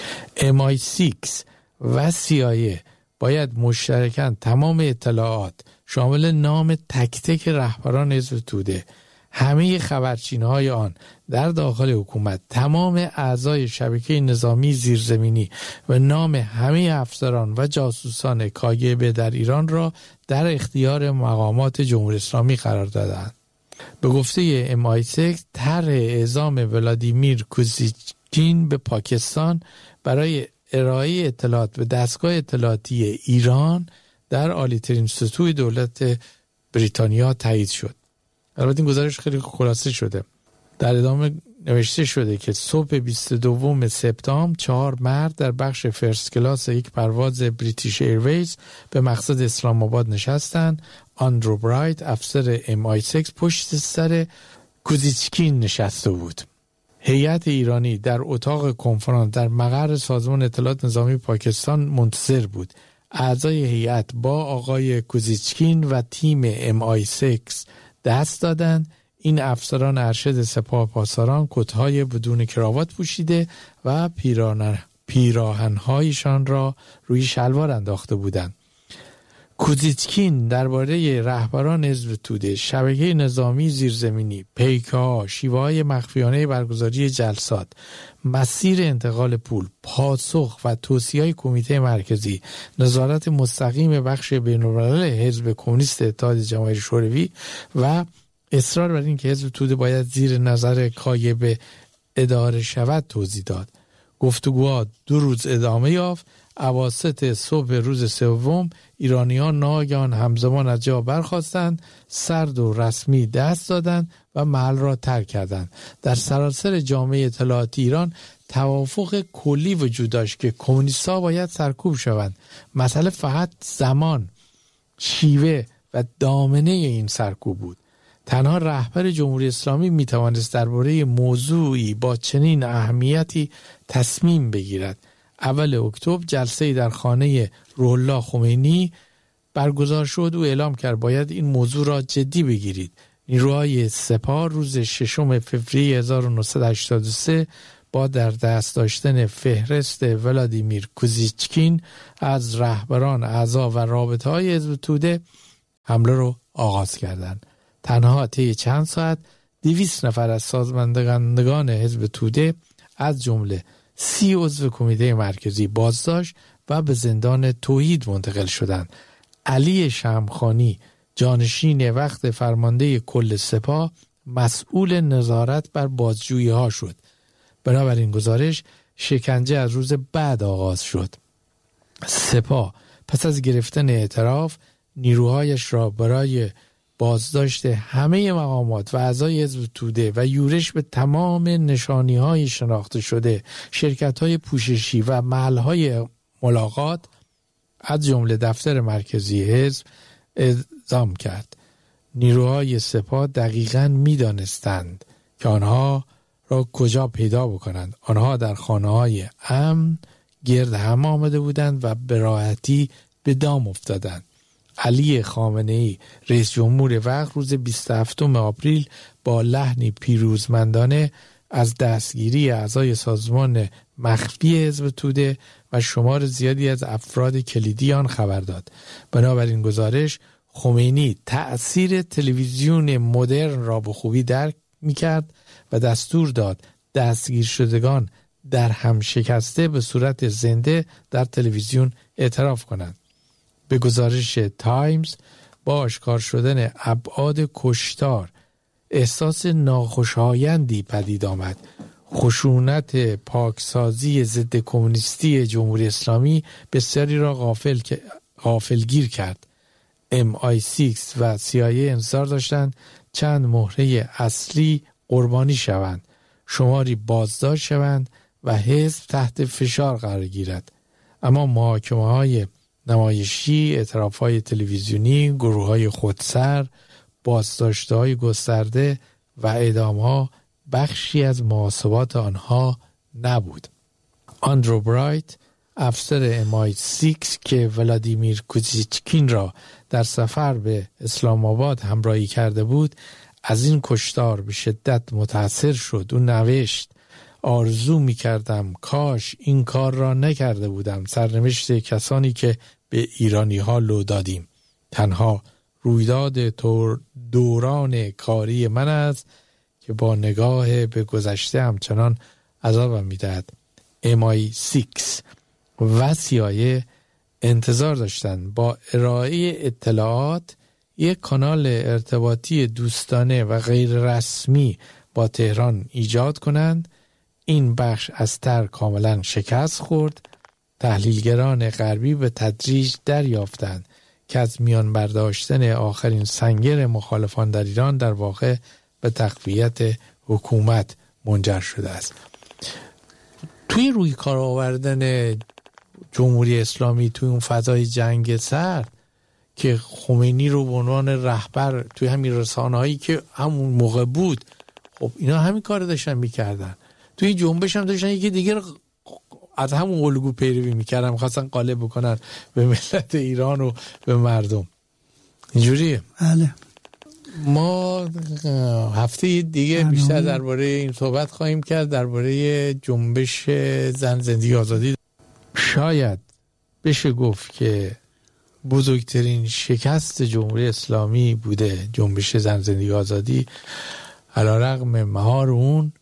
MI6 و CIA باید مشترکاً تمام اطلاعات شامل نام تک تک رهبران حزب توده، همه خبرچین‌های آن در داخل حکومت، تمام اعضای شبکه نظامی زیرزمینی و نام همه افسران و جاسوسان کاگبه در ایران را در اختیار مقامات جمهوری اسلامی قرار دادند. به گفته MI6 طرح اعزام ولادیمیر کوزیچکین به پاکستان برای ارائه اطلاعات به دستگاه اطلاعاتی ایران در عالی‌ترین سطوح دولت بریتانیا تایید شد. البته این گزارش خیلی خلاصه شده. در ادامه نوشته شده که صبح 22 سپتامبر 4 مرد در بخش فرست کلاس یک پرواز بریتیش ایرویز به مقصد اسلام آباد نشستند. آندرو برایت افسر MI6 پشت سر کوزیچکین نشسته بود. هیئت ایرانی در اتاق کنفرانس در مقر سازمان اطلاعات نظامی پاکستان منتظر بود. اعضای هیئت با آقای کوزیچکین و تیم MI6 دست دادند. این افسران ارشد سپاه پاسداران کت‌های بدون کراوات پوشیده و پیراهن‌هایشان را روی شلوار انداخته بودند. کوزیچکین درباره رهبران حزب توده، شبکه نظامی زیرزمینی، پیک‌ها، شیوه‌های مخفیانه برگزاری جلسات، مسیر انتقال پول، پاسخ و توصیه‌های کمیته مرکزی، نظارت مستقیم بخش بین‌المللی حزب کمونیست اتحاد جماهیر شوروی و اصرار بر این که حزب توده باید زیر نظر کاگبه اداره شود توضیح داد. گفتگوها 2 روز ادامه یافت. اواسط صبح روز سوم ایرانیان ناگهان همزمان از جا برخاستند، سرد و رسمی دست دادند و محل را ترک کردند. در سراسر جامعه اطلاعاتی ایران توافق کلی وجود داشت که کمونیست‌ها باید سرکوب شوند. مسئله فقط زمان، شیوه و دامنه این سرکوب بود. تنها رهبر جمهوری اسلامی میتوانست درباره موضوعی با چنین اهمیتی تصمیم بگیرد. اول اکتبر جلسه‌ای در خانه روح الله خمینی برگزار شد و اعلام کرد باید این موضوع را جدی بگیرید. نیروهای سپاه روز 6 فوریه 1983 با در دست داشتن فهرست ولادیمیر کوزیچکین از رهبران اعضا و رابطه‌های حزب توده حمله رو آغاز کردند. تنها طی چند ساعت 200 نفر از سازماندگان حزب توده از جمله 30 عضو کمیته مرکزی بازداشت و به زندان توحید منتقل شدند. علی شمخانی جانشین وقت فرمانده کل سپاه مسئول نظارت بر بازجویی ها شد. بنابراین گزارش شکنجه از روز بعد آغاز شد. سپاه پس از گرفتن اعتراف نیروهایش را برای بازداشت همه مقامات و اعضای حزب توده و یورش به تمام نشانی‌های شناخته شده، شرکت‌های پوششی و محل‌های ملاقات از جمله دفتر مرکزی حزب اعزام کرد. نیروهای سپاه دقیقاً می‌دانستند که آنها را کجا پیدا بکنند. آنها در خانه‌های امن گرد هم آمده بودند و به راحتی به دام افتادند. علی خامنه‌ای رئیس جمهور وقت روز 27 آپریل با لحنی پیروزمندانه از دستگیری اعضای سازمان مخفی حزب توده و شمار زیادی از افراد کلیدی آن خبر داد. بنابراین گزارش خمینی تأثیر تلویزیون مدرن را به خوبی درک می‌کرد و دستور داد دستگیر شدگان در هم شکسته به صورت زنده در تلویزیون اعتراف کنند. به گزارش تایمز با آشکار شدن ابعاد کشتار احساس ناخوشایندی پدید آمد. خشونت پاکسازی ضد کمونیستی جمهوری اسلامی بسیاری را غافلگیر کرد. MI6 و CIA انتظار داشتند چند مهره اصلی قربانی شوند، شماری بازداشت شوند و حزب تحت فشار قرار گیرد. اما محاکمه‌های نمایشی، اعتراف‌های تلویزیونی، گروه‌های خودسر، بازداشت‌های گسترده و اعدام‌ها بخشی از محاسبات آنها نبود. آندرو برایت، افسر MI6 که ولادیمیر کوزیچکین را در سفر به اسلام آباد همراهی کرده بود، از این کشتار به شدت متاثر شد. او نوشت: آرزو می کردم کاش این کار را نکرده بودم. سرنوشت کسانی که به ایرانی ها لو دادیم. تنها رویداد دوران کاری من است که با نگاه به گذشته همچنان عذابم می دهد. MI6 و CIA انتظار داشتند با ارائه اطلاعات یک کانال ارتباطی دوستانه و غیر رسمی با تهران ایجاد کنند. این بخش از طرح کاملا شکست خورد. تحلیلگران غربی به تدریج دریافتند که از میان برداشتن آخرین سنگر مخالفان در ایران در واقع به تقویت حکومت منجر شده است. توی روی کار آوردن جمهوری اسلامی توی اون فضای جنگ سرد که خمینی رو به عنوان رهبر توی همین رسانه‌هایی که همون موقع بود، خب اینا همین کار داشتن میکردن. توی جنبش هم داشتن یکی دیگه از همون الگو پیروی میکردن، میخواستن غالب بکنن به ملت ایران و به مردم. اینجوریه. بله. ما هفته دیگه بیشتر درباره این صحبت خواهیم کرد، درباره جنبش زن زندگی آزادی. شاید بشه گفت که بزرگترین شکست جمهوری اسلامی بوده جنبش زن زندگی آزادی. علیرغم مهار اون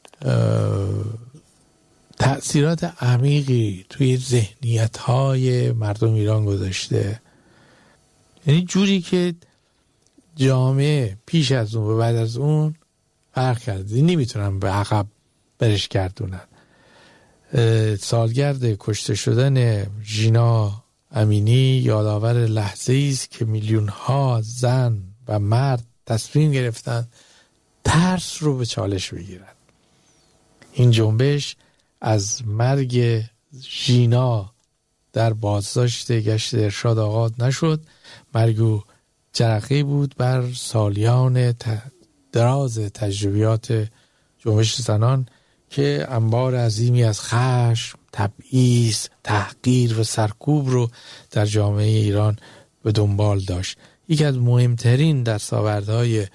تأثیرات عمیقی توی ذهنیت‌های مردم ایران گذاشته. یعنی جوری که جامعه پیش از اون و بعد از اون فرق کرده، نمیتونن به عقب برش گردونن. سالگرد کشته شدن ژینا امینی یادآور لحظه‌ای است که میلیون‌ها زن و مرد تصمیم گرفتن ترس رو به چالش بگیرن. این جنبش از مرگ ژینا در بازداشت گشت ارشاد آغاز نشد. مرگ او جرقه‌ای بود بر سالیان دراز تجربیات جنبش زنان که انبار عظیمی از خشم، تبعیض، تحقیر و سرکوب رو در جامعه ایران به دنبال داشت. یکی از مهمترین دستاوردهای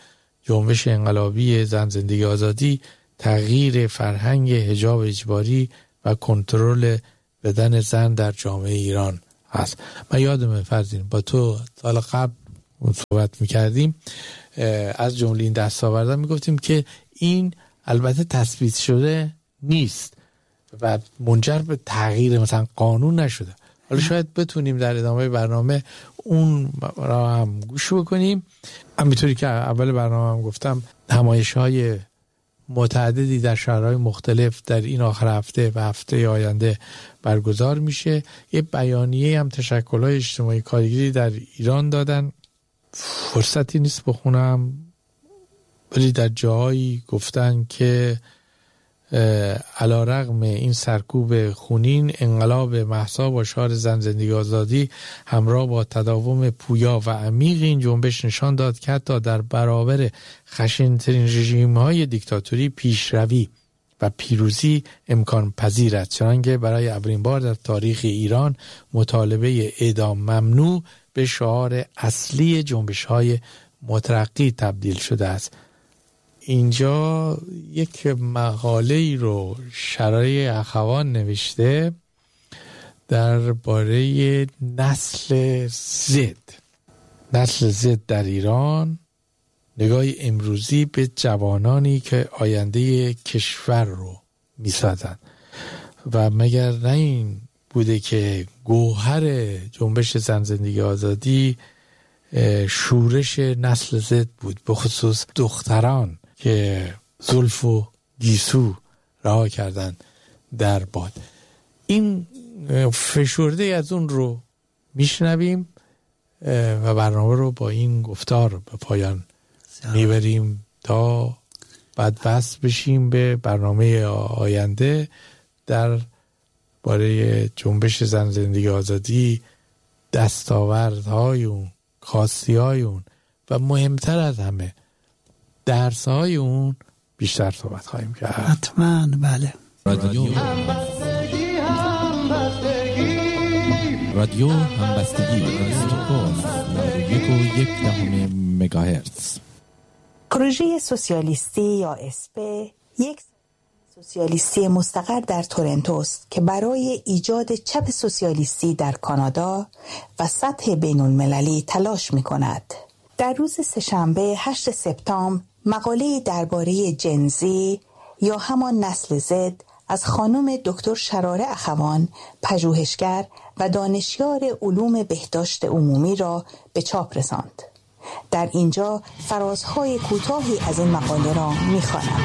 جنبش انقلابی زن زندگی آزادی تغییر فرهنگ حجاب اجباری و کنترل بدن زن در جامعه ایران هست. من یادمه فرزین با تو سال قبل صحبت میکردیم، از جمله این دستاوردها میگفتیم که این البته تثبیت شده نیست و منجر به تغییر مثلا قانون نشده. حالا شاید بتونیم در ادامه برنامه اون را هم گوش بکنیم. همینطوری که اول برنامه هم گفتم، نمایش‌های متعددی در شهرهای مختلف در این آخر هفته و هفته آینده برگزار میشه. یه بیانیه هم تشکل‌های اجتماعی کارگری در ایران دادن، فرصتی نیست بخونم، ولی در جاهایی گفتن که علی‌رغم این سرکوب خونین، انقلاب مهسا با شعار زن زندگی آزادی همراه با تداوم پویا و عمیق این جنبش نشان داد که حتی در برابر خشن‌ترین رژیم‌های دیکتاتوری پیشروی و پیروزی امکان پذیر است، چنانکه برای اولین بار در تاریخ ایران مطالبه اعدام ممنوع به شعار اصلی جنبش‌های مترقی تبدیل شده است. اینجا یک مقاله‌ای رو شراره اخوان نوشته درباره نسل زد در ایران، نگاه امروزی به جوانانی که آینده کشور رو می‌سازند. و مگر نه این بوده که گوهر جنبش زن زندگی آزادی شورش نسل زد بود، به خصوص دختران که زلف و گیسو رها کردن در باد. این فشرده از اون رو میشنویم و برنامه رو با این گفتار به پایان میبریم تا بعد وصل بشیم به برنامه آینده در باره جنبش زن زندگی آزادی، دستاوردهای اون، خاصی‌های اون و مهمتر از همه درس‌های اون بیشتر صحبت خواهیم کرد. حتما. بله. رادیو همبستگی 1.1 مگاهرتز. پروژه سوسیالیستی یا اسپه یک سوسیالیستی مستقر در تورنتوست که برای ایجاد چپ سوسیالیستی در کانادا و سطح بین المللی تلاش می کند. در روز سه‌شنبه 8 سپتامبر مقاله‌ای درباره جنزی یا همان نسل زد از خانم دکتر شراره اخوان، پژوهشگر و دانشیار علوم بهداشت عمومی را به چاپ رساند. در اینجا فرازهای کوتاهی از این مقاله را می‌خوانم.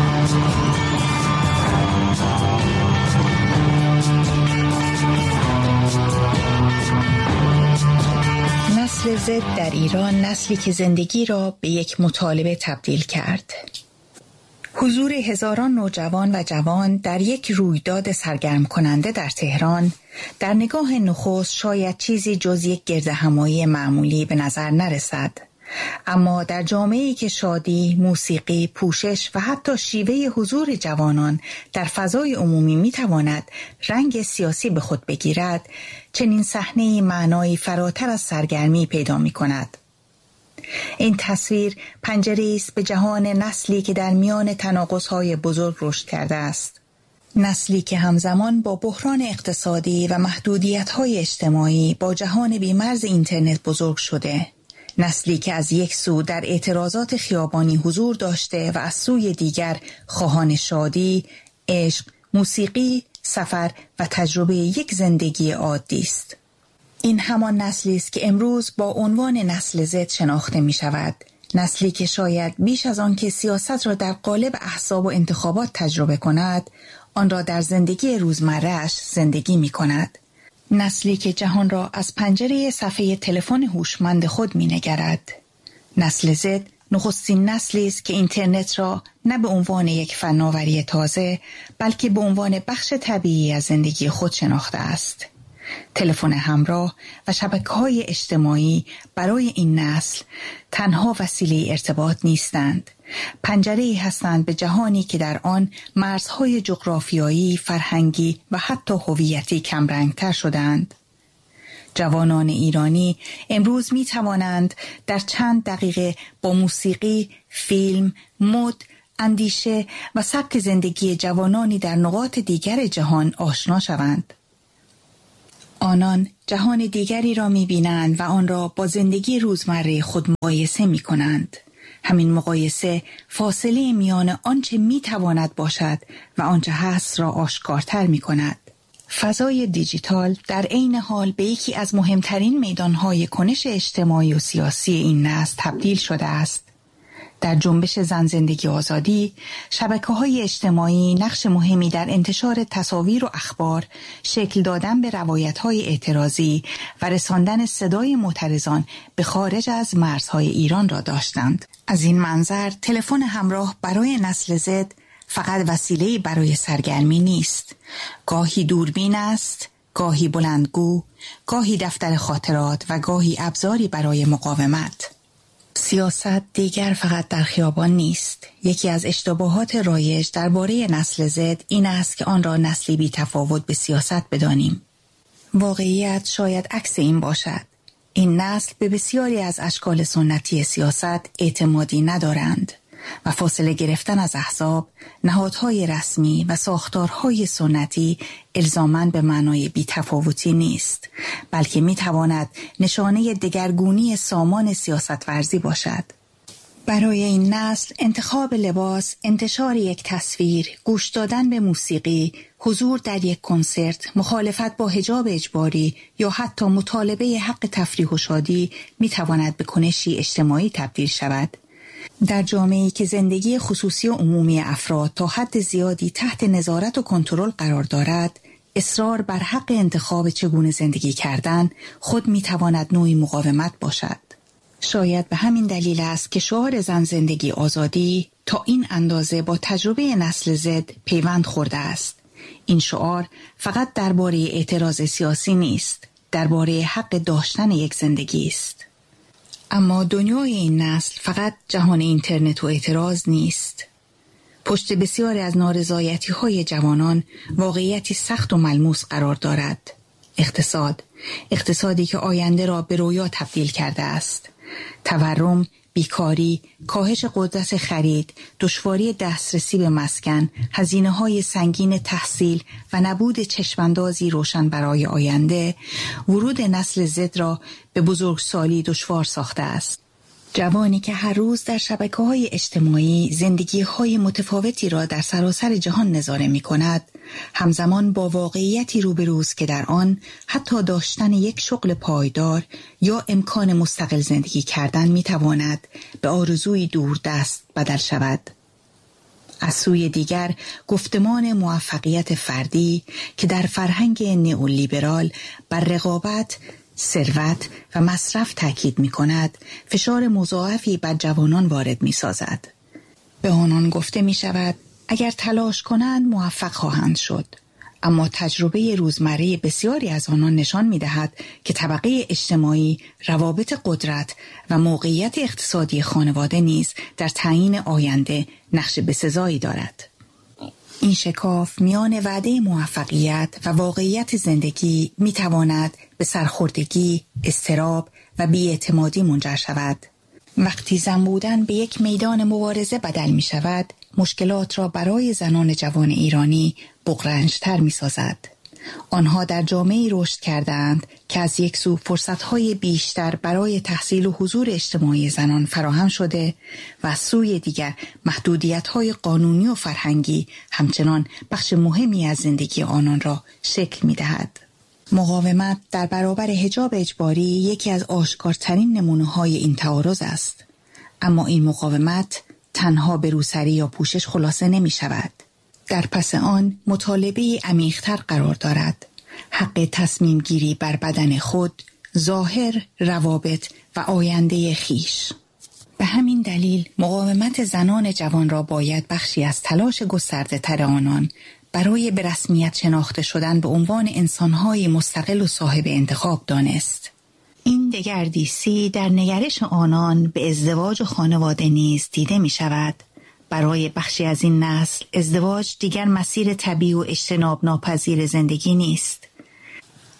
نسل زد در ایران نسلی که زندگی را به یک مطالبه تبدیل کرد. حضور هزاران نوجوان و جوان در یک رویداد سرگرم کننده در تهران در نگاه نخست شاید چیزی جز یک گردهمایی معمولی به نظر نرسد، اما در جامعه‌ای که شادی، موسیقی، پوشش و حتی شیوه حضور جوانان در فضای عمومی میتواند رنگ سیاسی به خود بگیرد، چنین صحنه‌ای معنایی فراتر از سرگرمی پیدا می‌کند. این تصویر پنجره‌ای است به جهان نسلی که در میان تناقض‌های بزرگ رشد کرده است. نسلی که همزمان با بحران اقتصادی و محدودیت‌های اجتماعی با جهان بی‌مرز اینترنت بزرگ شده. نسلی که از یک سو در اعتراضات خیابانی حضور داشته و از سوی دیگر خواهان شادی، عشق، موسیقی، سفر و تجربه یک زندگی عادی است. این همان نسلی است که امروز با عنوان نسل زد شناخته می شود. نسلی که شاید بیش از آن که سیاست را در قالب احزاب و انتخابات تجربه کند، آن را در زندگی روزمره‌اش زندگی می کند. نسلی که جهان را از پنجره صفحه تلفن هوشمند خود می‌نگرد. نسل زد نخستین نسلی است که اینترنت را نه به عنوان یک فناوری تازه، بلکه به عنوان بخش طبیعی از زندگی خود شناخته است. تلفن همراه و شبکه‌های اجتماعی برای این نسل تنها وسیله ارتباط نیستند. پنجره‌ای هستند به جهانی که در آن مرزهای جغرافیایی، فرهنگی و حتی هویتی کمرنگ‌تر شدند. جوانان ایرانی امروز می توانند در چند دقیقه با موسیقی، فیلم، مد، اندیشه و سبک زندگی جوانانی در نقاط دیگر جهان آشنا شوند. آنان جهان دیگری را می بینند و آن را با زندگی روزمره خود مقایسه می کنند. همین مقایسه فاصله میان آنچه می تواند باشد و آنچه هست را آشکارتر می کند. فضای دیجیتال در عین حال به یکی از مهمترین میدانهای کنش اجتماعی و سیاسی این نسل تبدیل شده است. در جنبش زن زندگی آزادی، شبکه‌های اجتماعی نقش مهمی در انتشار تصاویر و اخبار، شکل دادن به روایت‌های اعتراضی و رساندن صدای معترضان به خارج از مرزهای ایران را داشتند. از این منظر، تلفن همراه برای نسل زد فقط وسیله‌ای برای سرگرمی نیست. گاهی دوربین است، گاهی بلندگو، گاهی دفتر خاطرات و گاهی ابزاری برای مقاومت. سیاست دیگر فقط در خیابان نیست. یکی از اشتباهات رایج درباره نسل زد این است که آن را نسلی بی تفاوت به سیاست بدانیم. واقعیت شاید عکس این باشد. این نسل به بسیاری از اشکال سنتی سیاست اعتمادی ندارند و فاصله گرفتن از احزاب، نهادهای رسمی و ساختارهای سنتی الزاماً به معنای بی‌تفاوتی نیست، بلکه می‌تواند نشانه دگرگونی سامان سیاست ورزی باشد. برای این نسل انتخاب لباس، انتشار یک تصویر، گوش دادن به موسیقی، حضور در یک کنسرت، مخالفت با حجاب اجباری یا حتی مطالبه حق تفریح و شادی می‌تواند به کنشی اجتماعی تبدیل شود. در جامعه‌ای که زندگی خصوصی و عمومی افراد تا حد زیادی تحت نظارت و کنترل قرار دارد، اصرار بر حق انتخاب چگونه زندگی کردن خود می‌تواند نوعی مقاومت باشد. شاید به همین دلیل است که شعار زن زندگی آزادی تا این اندازه با تجربه نسل زد پیوند خورده است. این شعار فقط درباره اعتراض سیاسی نیست، درباره حق داشتن یک زندگی است. اما دنیای این نسل فقط جهان اینترنت و اعتراض نیست. پشت بسیاری از نارضایتی‌های جوانان واقعیتی سخت و ملموس قرار دارد. اقتصادی که آینده را به رویا تبدیل کرده است. تورم، بیکاری، کاهش قدرت خرید، دشواری دسترسی به مسکن، هزینه‌های سنگین تحصیل و نبود چشماندازی روشن برای آینده، ورود نسل زد را به بزرگسالی دشوار ساخته است. جوانی که هر روز در شبکه‌های اجتماعی زندگی‌های متفاوتی را در سراسر جهان نظاره می‌کند، همزمان با واقعیتی روبروست که در آن حتی داشتن یک شغل پایدار یا امکان مستقل زندگی کردن می‌تواند به آرزوی دوردست بدل شود. از سوی دیگر، گفتمان موفقیت فردی که در فرهنگ نئولیبرال بر رقابت، ثروت و مصرف تاکید می‌کند، فشار مضاعفی بر جوانان وارد می‌سازد. به آنان گفته می‌شود اگر تلاش کنند موفق خواهند شد، اما تجربه روزمره بسیاری از آنان نشان می‌دهد که طبقه اجتماعی، روابط قدرت و موقعیت اقتصادی خانواده نیز در تعیین آینده نقش بسزایی دارد. این شکاف میان وعده موفقیت و واقعیت زندگی می‌تواند به سرخوردگی، اضطراب و بی‌اعتمادی منجر شود. وقتی زن بودن به یک میدان مبارزه بدل می شود، مشکلات را برای زنان جوان ایرانی بغرنج‌تر می سازد. آنها در جامعه‌ای رشد کردند که از یک سو فرصت‌های بیشتر برای تحصیل و حضور اجتماعی زنان فراهم شده و از سوی دیگر محدودیت‌های قانونی و فرهنگی همچنان بخش مهمی از زندگی آنان را شکل می‌دهد. مقاومت در برابر حجاب اجباری یکی از آشکارترین نمونه‌های این تعارض است. اما این مقاومت تنها به روسری یا پوشش خلاصه نمی‌شود. در پس آن مطالبه عمیق‌تر قرار دارد. حق تصمیم گیری بر بدن خود، ظاهر، روابط و آینده خیش. به همین دلیل مقاومت زنان جوان را باید بخشی از تلاش گسترده تر آنان برای به رسمیت شناخته شدن به عنوان انسان‌های مستقل و صاحب انتخاب دانست. این دگردیسی در نگرش آنان به ازدواج و خانواده نیز دیده می شود. برای بخشی از این نسل ازدواج دیگر مسیر طبیعی و اجتناب ناپذیر زندگی نیست.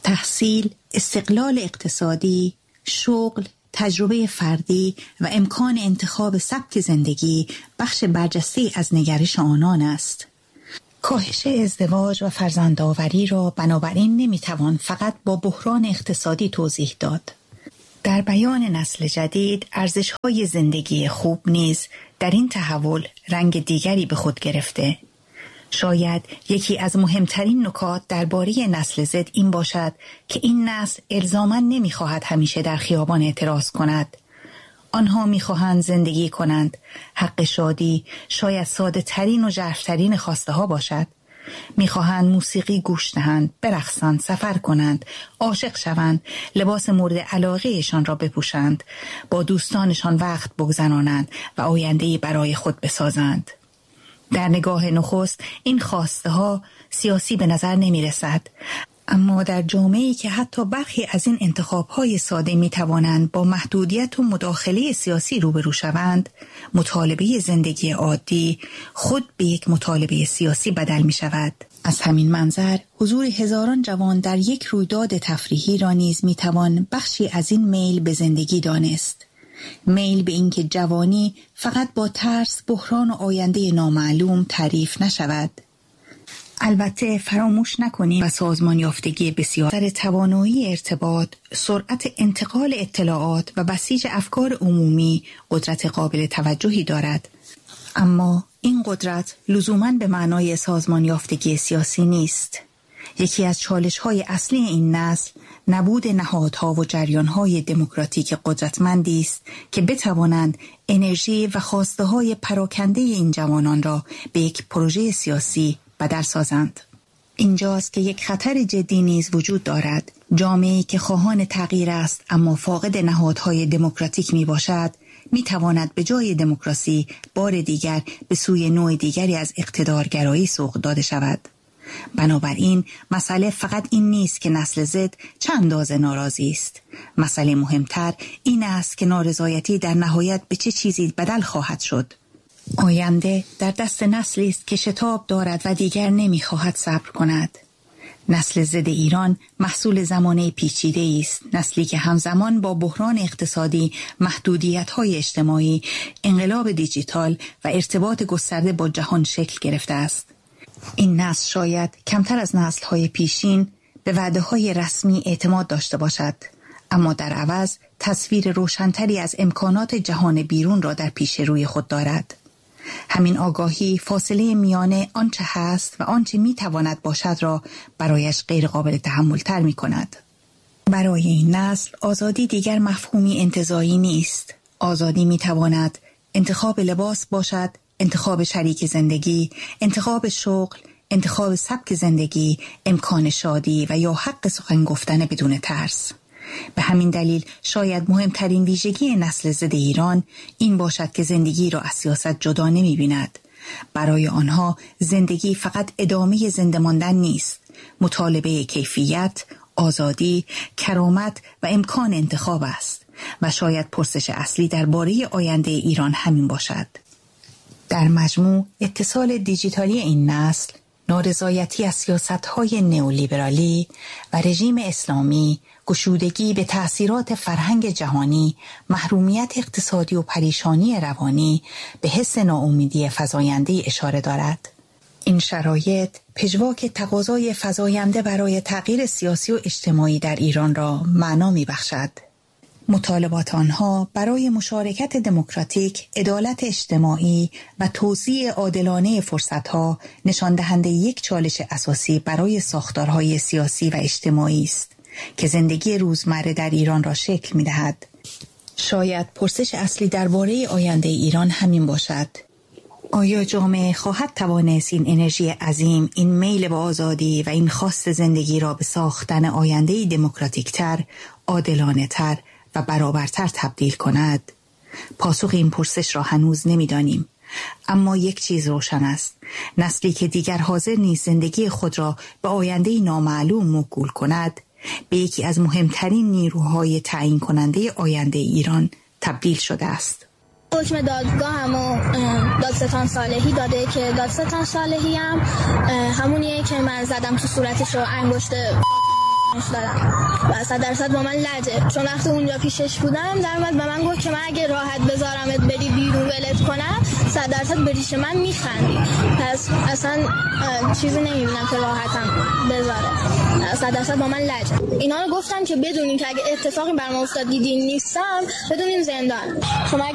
تحصیل، استقلال اقتصادی، شغل، تجربه فردی و امکان انتخاب سبک زندگی بخش برجسته از نگرش آنان است. کاهش ازدواج و فرزندآوری را بنابراین نمیتوان فقط با بحران اقتصادی توضیح داد. در بیان نسل جدید، ارزش‌های زندگی خوب نیز در این تحول رنگ دیگری به خود گرفته. شاید یکی از مهمترین نکات درباره نسل زد این باشد که این نسل الزاماً نمی‌خواهد همیشه در خیابان اعتراض کند. آنها می‌خواهند زندگی کنند. حق شادی شاید ساده ترین و ژرف‌ترین خواسته ها باشد. می‌خواهند موسیقی گوش دهند، برقصند، سفر کنند، عاشق شوند، لباس مورد علاقه‌شان را بپوشند، با دوستانشان وقت بگذرانند و آینده‌ای برای خود بسازند. در نگاه نخست این خواسته ها سیاسی به نظر نمی رسد، اما در جامعه‌ای که حتی برخی از این انتخاب‌های ساده می توانند با محدودیت و مداخله سیاسی روبرو شوند، مطالبه زندگی عادی خود به یک مطالبه سیاسی بدل می شود. از همین منظر حضور هزاران جوان در یک رویداد تفریحی را نیز می توان بخشی از این میل به زندگی دانست. میل به اینکه جوانی فقط با ترس، بحران و آینده نامعلوم تعریف نشود. البته فراموش نکنیم و سازمان یافتگی بسیار در توانایی ارتباط، سرعت انتقال اطلاعات و بسیج افکار عمومی قدرت قابل توجهی دارد. اما این قدرت لزوماً به معنای سازمان یافتگی سیاسی نیست. یکی از چالش‌های اصلی این نسل نبود نهادها و جریان‌های دموکراتیک قدرتمندی است که بتوانند انرژی و خواسته‌های پراکنده این جوانان را به یک پروژه سیاسی بدل سازند. اینجاست که یک خطر جدی نیز وجود دارد. جامعه‌ای که خواهان تغییر است اما فاقد نهادهای دموکراتیک میباشد، میتواند به جای دموکراسی بار دیگر به سوی نوع دیگری از اقتدارگرایی سوق داده شود. بنابراین مسئله فقط این نیست که نسل زد چه اندازه ناراضی است. مسئله مهمتر این است که نارضایتی در نهایت به چه چیزی بدل خواهد شد. آینده در دست نسلی است که شتاب دارد و دیگر نمیخواهد صبر کند. نسل زد ایران محصول زمانه پیچیده است، نسلی که همزمان با بحران اقتصادی، محدودیت‌های اجتماعی، انقلاب دیجیتال و ارتباط گسترده با جهان شکل گرفته است. این نسل شاید کمتر از نسل‌های پیشین به وعده‌های رسمی اعتماد داشته باشد، اما در عوض تصویر روشن‌تری از امکانات جهان بیرون را در پیش روی خود دارد. همین آگاهی فاصله میان آنچه هست و آنچه میتواند باشد را برایش غیر قابل تحمل تر می کند. برای این نسل آزادی دیگر مفهومی انتزاعی نیست. آزادی میتواند انتخاب لباس باشد، انتخاب شریک زندگی، انتخاب شغل، انتخاب سبک زندگی، امکان شادی و یا حق سخن گفتن بدون ترس. به همین دلیل شاید مهمترین ویژگی نسل زد ایران این باشد که زندگی را از سیاست جدا نمی بیند. برای آنها زندگی فقط ادامه زنده ماندن نیست، مطالبه کیفیت، آزادی، کرامت و امکان انتخاب است و شاید پرسش اصلی درباره آینده ایران همین باشد. در مجموع اتصال دیجیتالی این نسل، نارضایتی از سیاست‌های نئولیبرالی و رژیم اسلامی، گشودگی به تأثیرات فرهنگ جهانی، محرومیت اقتصادی و پریشانی روانی به حس ناامیدی فزاینده اشاره دارد. این شرایط پژواک تقاضای فزاینده برای تغییر سیاسی و اجتماعی در ایران را معنا می‌بخشد. مطالبات آنها برای مشارکت دموکراتیک، عدالت اجتماعی و توزیع عادلانه فرصت‌ها نشان دهنده یک چالش اساسی برای ساختارهای سیاسی و اجتماعی است که زندگی روزمره در ایران را شکل می‌دهد. شاید پرسش اصلی درباره آینده ایران همین باشد. آیا جامعه خواهد توانست این انرژی عظیم، این میل به آزادی و این خواست زندگی را به ساختن آینده‌ای دموکراتیک‌تر، عادلانه‌تر و برابرتر تبدیل کند؟ پاسخ این پرسش را هنوز نمی‌دانیم، اما یک چیز روشن است: نسلی که دیگر حاضر نیست زندگی خود را به آینده‌ای نامعلوم موکول کند، به یکی از مهمترین نیروهای تعیین کننده آینده ایران تبدیل شده است. حکم دادگاه همو دادستان صالحی داده که دادستان صالحی هم همونیه که من زدم تو صورتش و انگشت آموزش دادم و 100% با من لجه، چون وقتی اونجا پیشش بودم در اومد به من گفت که من اگه راحت بذارمت بری بیرون ولت کنم 100% به ریش من میخندی، پس اصلا چیزی نمیبینم که راحتم بذاره. 100% با من لجه. اینا رو گفتم که بدونین که اگه اتفاقی برام افتاد دیدین نیستم بدونین زندان، شما